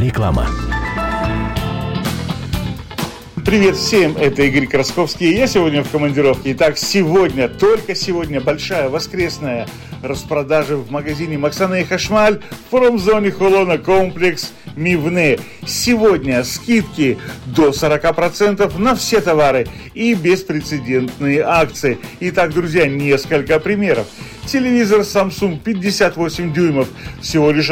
Реклама. Привет всем, это Игорь Красковский, я сегодня в командировке. Итак, сегодня, только сегодня, большая воскресная распродажа в магазине Максане Хашмаль в промзоне Холона комплекс Мивне. Сегодня скидки до 40% на все товары и беспрецедентные акции. Итак, друзья, несколько примеров. Телевизор Samsung 58 дюймов всего лишь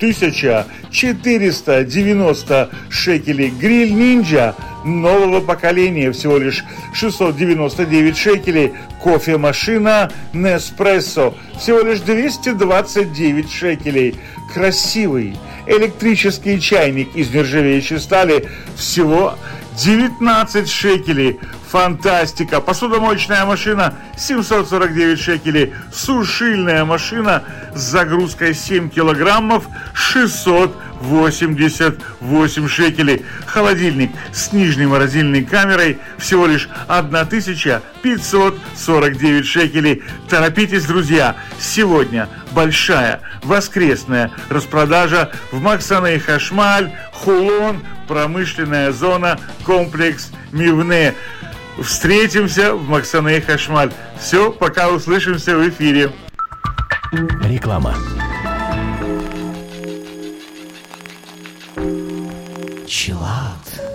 1490 шекелей. Гриль Ninja нового поколения всего лишь 699 шекелей. Кофемашина Nespresso всего лишь 229 шекелей. Красивый электрический чайник из нержавеющей стали всего 19 шекелей. Фантастика! Посудомоечная машина 749 шекелей. Сушильная машина с загрузкой 7 килограммов 688 шекелей. Холодильник с нижней морозильной камерой всего лишь 1549 шекелей. Торопитесь, друзья! Сегодня большая воскресная распродажа в Максане Хашмаль, Холон, промышленная зона, комплекс Мивне. Встретимся в Максане Хашмаль. Все, пока, услышимся в эфире. Реклама. Чилаут.